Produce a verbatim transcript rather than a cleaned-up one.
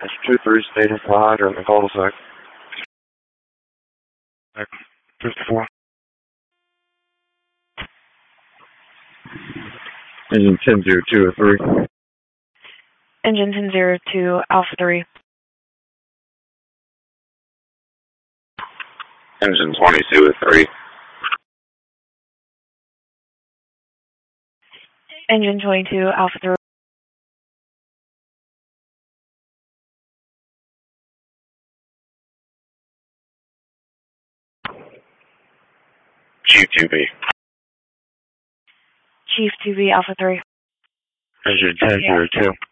That's two three stating for hydrant in the cul-de-sac. fifty-four. Engine ten zero two oh three. Engine ten zero two, Alpha three. Engine twenty-two oh three. Engine twenty-two, Alpha three. Chief two B. Chief two B, Alpha three. Engine ten zero two.